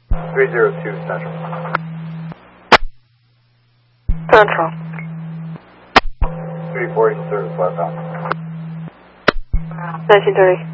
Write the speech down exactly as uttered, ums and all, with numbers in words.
three zero two Central. Central. three forty, service left out. nineteen thirty.